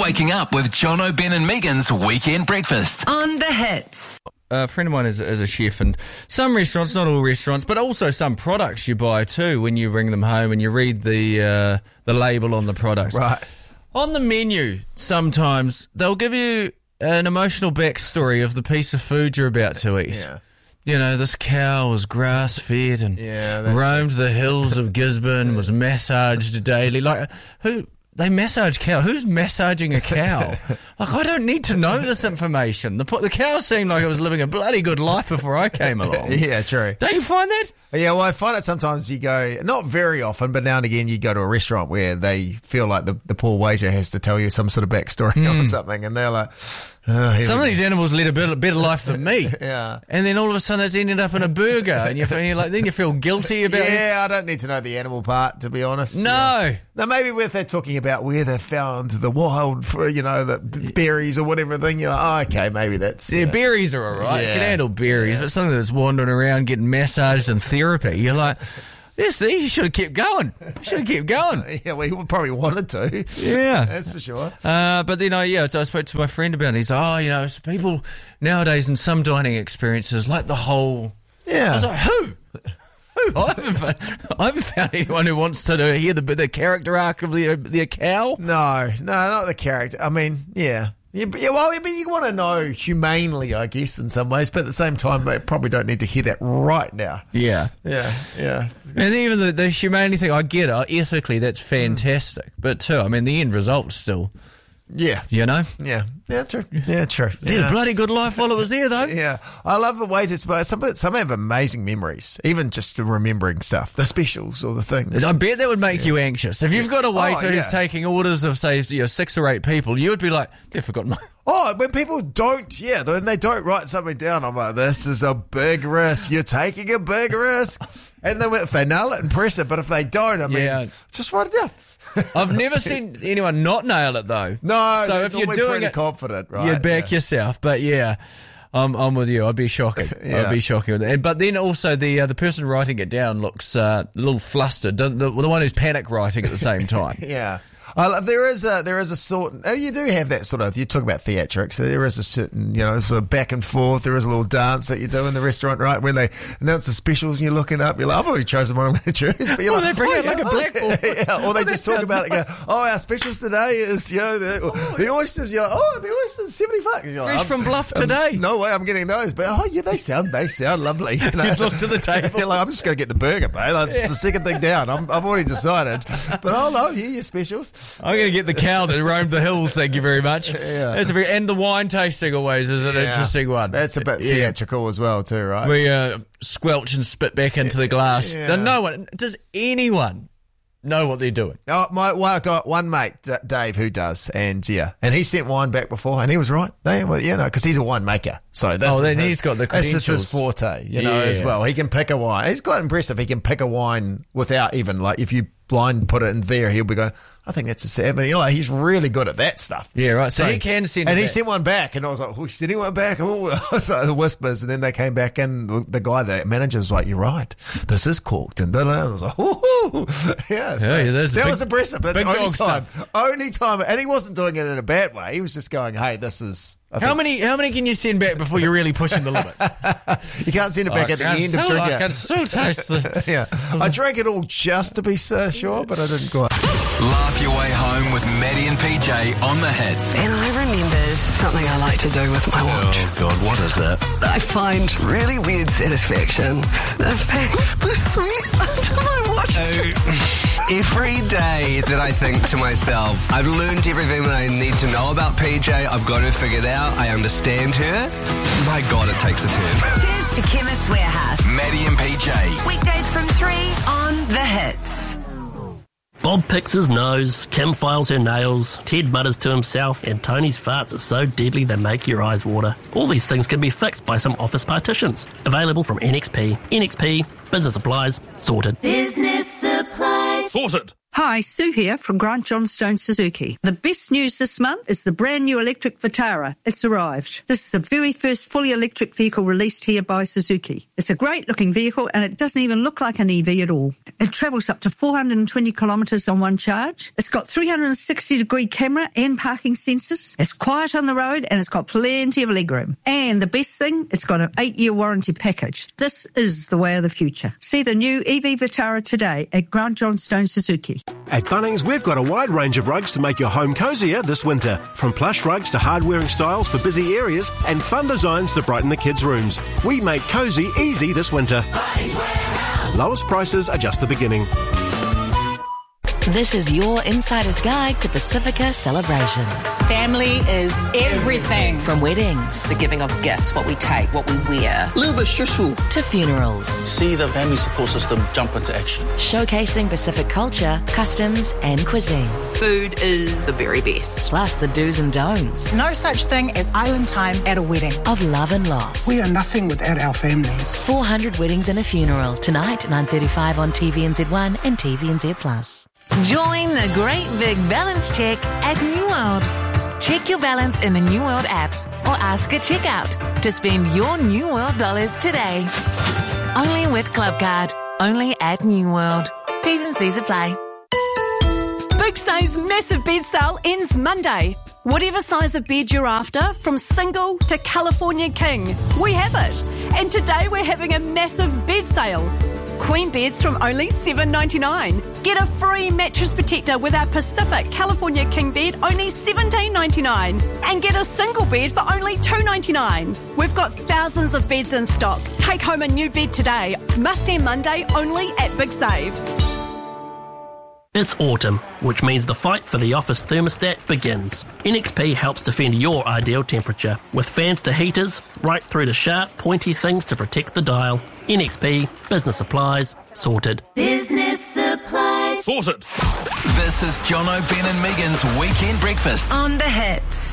waking up with Jono, Ben and Megan's Weekend Breakfast. On the Hits. A friend of mine is a chef, and some restaurants, not all restaurants, but also some products you buy too when you bring them home and you read the label on the products. Right. On the menu, sometimes they'll give you an emotional backstory of the piece of food you're about to eat. Yeah. You know, this cow was grass-fed and roamed the hills of Gisborne, was massaged daily. Like, who... They massage cow. Who's massaging a cow? Like, I don't need to know this information. The cow seemed like it was living a bloody good life before I came along. Yeah, true. Don't you find that? Yeah, well, I find it sometimes you go, not very often, but now and again you go to a restaurant where they feel like the poor waiter has to tell you some sort of backstory on something, and they're like, some of these animals lead a better life than me. Yeah. And then all of a sudden it's ended up in a burger, and you're like, then you feel guilty about it. Yeah, I don't need to know the animal part, to be honest. No. Yeah. Now, maybe if they're talking about where they found the wild, the berries or whatever thing, you're like, oh, okay, maybe that's... Yeah, berries are all right. Yeah. You can handle berries, but something that's wandering around getting massaged and therapy, you're like... Yes, you should have kept going. Yeah, well, he probably wanted to. Yeah. That's for sure. But then I spoke to my friend about it. He's like, so people nowadays in some dining experiences like the whole... Yeah. I was like, who? I haven't found anyone who wants to hear the character arc of the cow. No, not the character. I mean, yeah. Yeah, well, I mean, you want to know humanely, I guess, in some ways, but at the same time, they probably don't need to hear that right now. Yeah. Yeah. And even the humanity thing, I get it. Ethically, that's fantastic. But too, I mean, the end result's still... Yeah. You know? Yeah, true. Yeah, true. He had a bloody good life while it was there, though. Yeah. I love the waiters, but some have amazing memories, even just remembering stuff, the specials or the things. I bet that would make you anxious. If you've got a waiter who's taking orders of, say, 6 or 8 people, you would be like, they've forgotten my... Oh, when people don't, when they don't write something down, I'm like, this is a big risk. You're taking a big risk. And then if they nail it, impress it. But if they don't, I mean, just write it down. I've never seen anyone not nail it, though. No, so if you're doing it, confident, right? You'd back yourself. But yeah, I'm with you. I'd be shocking. I'd be shocking. But then also the person writing it down looks a little flustered. The one who's panic writing at the same time. Yeah. There is a sort. You do have that sort of. You talk about theatrics. There is a certain, sort of back and forth. There is a little dance that you do in the restaurant, right? When they announce the specials, and you're looking up. You're like, I've already chosen one I'm going to choose. But you're they bring out like a blackboard. Or they just talk about it. And go, our specials today is the oysters. You're like, the oysters $75. Fresh from Bluff today. No way, I'm getting those. But they sound lovely. You look to the table. You're like, I'm just going to get the burger, mate. That's the second thing down. I've already decided. But your specials. I'm going to get the cow that roamed the hills, thank you very much. Yeah. And the wine tasting always is an interesting one. That's a bit theatrical as well too, right? We squelch and spit back into the glass. Yeah. Does anyone know what they're doing? I got one mate, Dave, who does, and he sent wine back before, and he was right. Because he's a winemaker, so he's got the credentials. This is his forte, as well. He can pick a wine. He's quite impressive. He can pick a wine without even if you blind put it in there, he'll be going, I think that's a 7. He's really good at that stuff. Yeah, right. So he can send it and back. He sent one back, and I was like, oh, he's sending one back? Oh, the whispers, and then they came back, and the guy, the manager, was like, you're right, this is corked, and I was like, ooh. That was impressive. That's the only time, and he wasn't doing it in a bad way. He was just going, hey, this is... How many can you send back before you're really pushing the limits? You can't send it back at the end of drinking. I can still taste the... I drank it all just to be sure, but I didn't quite. Laugh your way home with Maddie and PJ on the Hits. And I remembered something I like to do with my watch. Oh, God, what is it? I find really weird satisfaction sniffing the sweat under my watch. Every day that I think to myself, I've learned everything that I need to know about PJ. I've got her figured out. I understand her. My God, it takes a turn. Cheers to Chemist Warehouse. Maddie and PJ. Weekdays from 3 on The Hits. Bob picks his nose, Kim files her nails, Ted mutters to himself, and Tony's farts are so deadly they make your eyes water. All these things can be fixed by some office partitions. Available from NXP. NXP, business supplies, sorted. Business supplies. Sorted. Hi, Sue here from Grant Johnstone Suzuki. The best news this month is the brand new electric Vitara. It's arrived. This is the very first fully electric vehicle released here by Suzuki. It's a great looking vehicle and it doesn't even look like an EV at all. It travels up to 420 kilometres on one charge. It's got 360-degree camera and parking sensors. It's quiet on the road and it's got plenty of legroom. And the best thing, it's got an 8-year warranty package. This is the way of the future. See the new EV Vitara today at Grant Johnstone Suzuki. At Bunnings, we've got a wide range of rugs to make your home cosier this winter. From plush rugs to hard-wearing styles for busy areas and fun designs to brighten the kids' rooms. We make cosy easy this winter. Lowest prices are just the beginning. This is your insider's guide to Pacifica celebrations. Family is everything. From weddings, the giving of gifts, what we take, what we wear. A little bit stressful. To funerals. See the family support system jump into action. Showcasing Pacific culture, customs and cuisine. Food is the very best. Plus the do's and don'ts. No such thing as island time at a wedding. Of love and loss. We are nothing without our families. 400 weddings and a funeral. Tonight, 9:35 on TVNZ1 and TVNZ+. Join the Great Big Balance Check at New World. Check your balance in the New World app or ask at checkout to spend your New World dollars today. Only with Clubcard. Only at New World. T's and C's apply. Big Save's massive bed sale ends Monday. Whatever size of bed you're after, from single to California King, we have it. And today we're having a massive bed sale. Queen beds from only $7.99. Get a free mattress protector with our Pacific California King bed, only $17.99. And get a single bed for only $2.99. We've got thousands of beds in stock. Take home a new bed today. Must end Monday, only at Big Save. It's autumn, which means the fight for the office thermostat begins. NXP helps defend your ideal temperature, with fans to heaters, right through to sharp, pointy things to protect the dial. NXP, business supplies, sorted. Business supplies. Sorted. This is Jono, Ben and Megan's Weekend Breakfast. On the Hits.